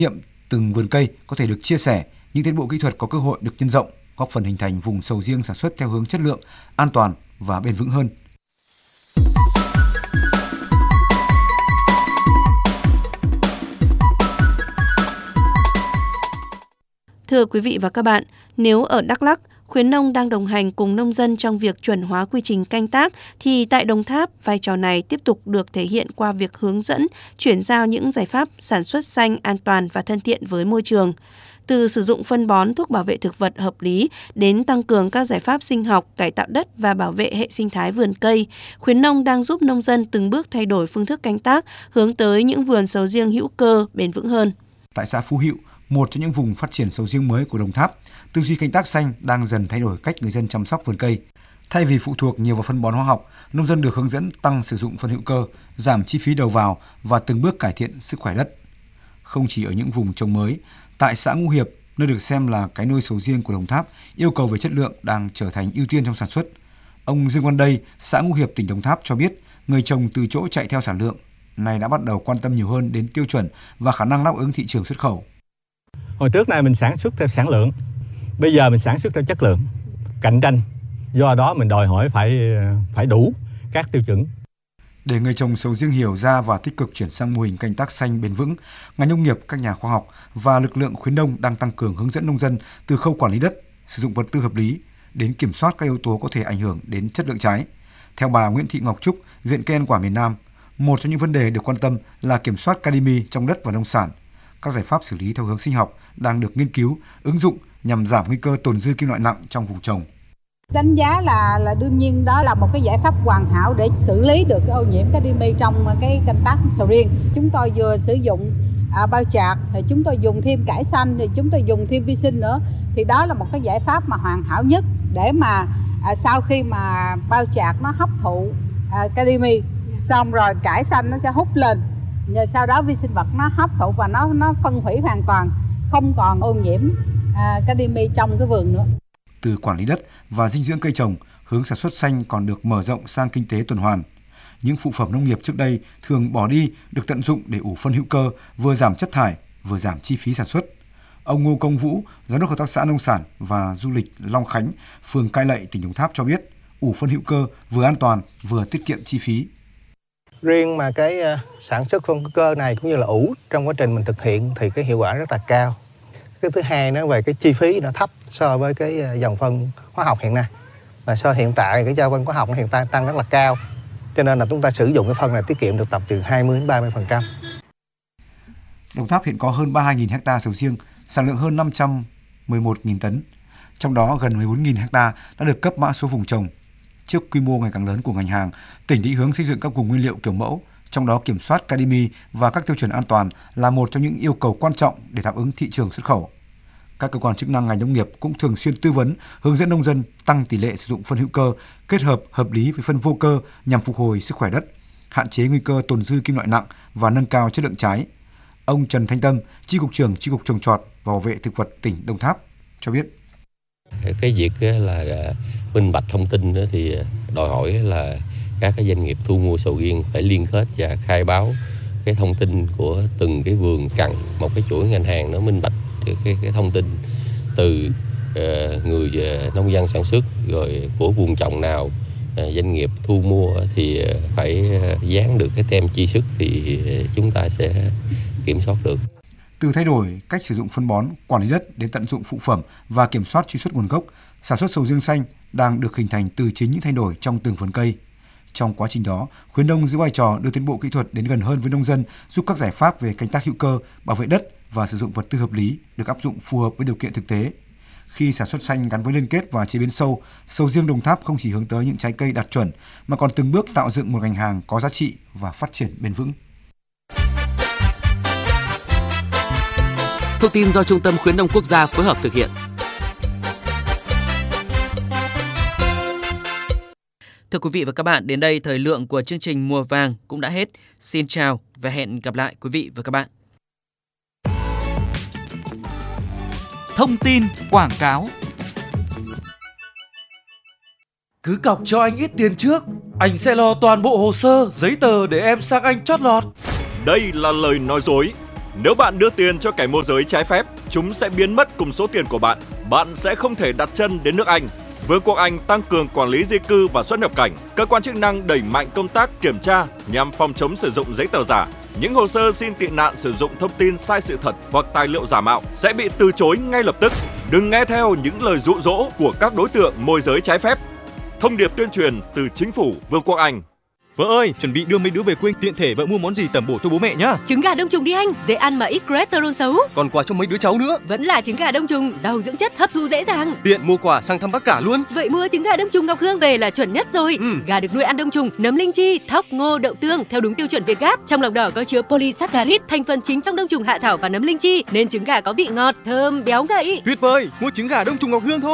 nghiệm từng vườn cây có thể được chia sẻ, những tiến bộ kỹ thuật có cơ hội được nhân rộng, góp phần hình thành vùng sầu riêng sản xuất theo hướng chất lượng, an toàn và bền vững hơn. Thưa quý vị và các bạn, nếu ở Đắk Lắk, khuyến nông đang đồng hành cùng nông dân trong việc chuẩn hóa quy trình canh tác, thì tại Đồng Tháp, vai trò này tiếp tục được thể hiện qua việc hướng dẫn, chuyển giao những giải pháp sản xuất xanh, an toàn và thân thiện với môi trường. Từ sử dụng phân bón, thuốc bảo vệ thực vật hợp lý đến tăng cường các giải pháp sinh học, cải tạo đất và bảo vệ hệ sinh thái vườn cây, khuyến nông đang giúp nông dân từng bước thay đổi phương thức canh tác, hướng tới những vườn sầu riêng hữu cơ, bền vững hơn. Tại xã Phú Hữu, một trong những vùng phát triển sầu riêng mới của Đồng Tháp, tư duy canh tác xanh đang dần thay đổi cách người dân chăm sóc vườn cây. Thay vì phụ thuộc nhiều vào phân bón hóa học, nông dân được hướng dẫn tăng sử dụng phân hữu cơ, giảm chi phí đầu vào và từng bước cải thiện sức khỏe đất. Không chỉ ở những vùng trồng mới, tại xã Ngũ Hiệp, nơi được xem là cái nôi sầu riêng của Đồng Tháp, yêu cầu về chất lượng đang trở thành ưu tiên trong sản xuất. Ông Dương Văn Đây, xã Ngũ Hiệp, tỉnh Đồng Tháp cho biết, người trồng từ chỗ chạy theo sản lượng, nay đã bắt đầu quan tâm nhiều hơn đến tiêu chuẩn và khả năng đáp ứng thị trường xuất khẩu. Hồi trước này mình sản xuất theo sản lượng, bây giờ mình sản xuất theo chất lượng, cạnh tranh. Do đó mình đòi hỏi phải đủ các tiêu chuẩn. Để người trồng sầu riêng hiểu ra và tích cực chuyển sang mô hình canh tác xanh bền vững, ngành nông nghiệp, các nhà khoa học và lực lượng khuyến nông đang tăng cường hướng dẫn nông dân từ khâu quản lý đất, sử dụng vật tư hợp lý đến kiểm soát các yếu tố có thể ảnh hưởng đến chất lượng trái. Theo bà Nguyễn Thị Ngọc Trúc, Viện Cây ăn quả miền Nam, một trong những vấn đề được quan tâm là kiểm soát cadimi trong đất và nông sản. Các giải pháp xử lý theo hướng sinh học đang được nghiên cứu, ứng dụng nhằm giảm nguy cơ tồn dư kim loại nặng trong vùng trồng. Đánh giá là đương nhiên đó là một cái giải pháp hoàn hảo để xử lý được cái ô nhiễm cadimi trong cái canh tác sầu riêng. Chúng tôi vừa sử dụng bao chạc, thì chúng tôi dùng thêm cải xanh, thì chúng tôi dùng thêm vi sinh nữa. Thì đó là một cái giải pháp mà hoàn hảo nhất để mà sau khi mà bao chạc nó hấp thụ cadimi, xong rồi cải xanh nó sẽ hút lên. Rồi sau đó vi sinh vật nó hấp thụ và nó phân hủy hoàn toàn, không còn ô nhiễm cadimi trong cái vườn nữa. Từ quản lý đất và dinh dưỡng cây trồng, hướng sản xuất xanh còn được mở rộng sang kinh tế tuần hoàn. Những phụ phẩm nông nghiệp trước đây thường bỏ đi được tận dụng để ủ phân hữu cơ, vừa giảm chất thải, vừa giảm chi phí sản xuất. Ông Ngô Công Vũ, Giám đốc Hợp tác xã Nông sản và Du lịch Long Khánh, phường Cai Lậy, tỉnh Đồng Tháp cho biết, ủ phân hữu cơ vừa an toàn, vừa tiết kiệm chi phí. Riêng mà cái sản xuất phân hữu cơ này cũng như là ủ trong quá trình mình thực hiện thì cái hiệu quả rất là cao. Cái thứ hai nó về cái chi phí nó thấp so với cái dòng phân hóa học hiện nay. Và so hiện tại cái phân hóa học nó hiện tại tăng rất là cao. Cho nên là chúng ta sử dụng cái phân này tiết kiệm được tầm từ 20-30%. Đồng Tháp hiện có hơn 32.000 ha sầu riêng, sản lượng hơn 511.000 tấn. Trong đó gần 14.000 ha đã được cấp mã số vùng trồng. Trước quy mô ngày càng lớn của ngành hàng, tỉnh định hướng xây dựng các vùng nguyên liệu kiểu mẫu, trong đó kiểm soát cadimi và các tiêu chuẩn an toàn là một trong những yêu cầu quan trọng để đáp ứng thị trường xuất khẩu. Các cơ quan chức năng ngành nông nghiệp cũng thường xuyên tư vấn, hướng dẫn nông dân tăng tỷ lệ sử dụng phân hữu cơ kết hợp hợp lý với phân vô cơ nhằm phục hồi sức khỏe đất, hạn chế nguy cơ tồn dư kim loại nặng và nâng cao chất lượng trái. Ông Trần Thanh Tâm, Chi cục trưởng Chi cục Trồng trọt và Bảo vệ thực vật tỉnh Đồng Tháp cho biết. Cái việc là minh bạch thông tin thì đòi hỏi là các cái doanh nghiệp thu mua sầu riêng phải liên kết và khai báo cái thông tin của từng cái vườn cần một cái chuỗi ngành hàng nó minh bạch cái thông tin từ người nông dân sản xuất rồi của vùng trồng nào doanh nghiệp thu mua thì phải dán được cái tem chi xuất thì chúng ta sẽ kiểm soát được. Từ thay đổi cách sử dụng phân bón, quản lý đất đến tận dụng phụ phẩm và kiểm soát truy xuất nguồn gốc, sản xuất sầu riêng xanh đang được hình thành từ chính những thay đổi trong từng vườn cây. Trong quá trình đó, khuyến nông giữ vai trò đưa tiến bộ kỹ thuật đến gần hơn với nông dân, giúp các giải pháp về canh tác hữu cơ, bảo vệ đất và sử dụng vật tư hợp lý được áp dụng phù hợp với điều kiện thực tế. Khi sản xuất xanh gắn với liên kết và chế biến sâu, sầu riêng Đồng Tháp không chỉ hướng tới những trái cây đạt chuẩn mà còn từng bước tạo dựng một ngành hàng có giá trị và phát triển bền vững. Thông tin do Trung tâm Khuyến nông Quốc gia phối hợp thực hiện. Thưa quý vị và các bạn, đến đây thời lượng của chương trình Mùa Vàng cũng đã hết. Xin chào và hẹn gặp lại quý vị và các bạn. Thông tin quảng cáo. Cứ cọc cho anh ít tiền trước, anh sẽ lo toàn bộ hồ sơ, giấy tờ để em sang anh chót lọt. Đây là lời nói dối. Nếu bạn đưa tiền cho kẻ môi giới trái phép, chúng sẽ biến mất cùng số tiền của bạn. Bạn sẽ không thể đặt chân đến nước Anh. Vương quốc Anh tăng cường quản lý di cư và xuất nhập cảnh. Cơ quan chức năng đẩy mạnh công tác kiểm tra nhằm phòng chống sử dụng giấy tờ giả. Những hồ sơ xin tị nạn sử dụng thông tin sai sự thật hoặc tài liệu giả mạo sẽ bị từ chối ngay lập tức. Đừng nghe theo những lời dụ dỗ của các đối tượng môi giới trái phép. Thông điệp tuyên truyền từ Chính phủ Vương quốc Anh. Vợ ơi, chuẩn bị đưa mấy đứa về quê, tiện thể vợ mua món gì tẩm bổ cho bố mẹ nhá. Trứng gà đông trùng đi anh, dễ ăn mà ít cholesterol xấu. Còn quà cho mấy đứa cháu nữa. Vẫn là trứng gà đông trùng, giàu dưỡng chất, hấp thu dễ dàng. Tiện mua quà sang thăm bác cả luôn. Vậy mua trứng gà đông trùng Ngọc Hương về là chuẩn nhất rồi. Gà được nuôi ăn đông trùng, nấm linh chi, thóc, ngô, đậu tương theo đúng tiêu chuẩn Việt Gáp. Trong lòng đỏ có chứa polysaccharide, thành phần chính trong đông trùng hạ thảo và nấm linh chi, nên trứng gà có vị ngọt, thơm, béo ngậy. Tuyệt vời, mua trứng gà đông trùng Ngọc Hương thôi.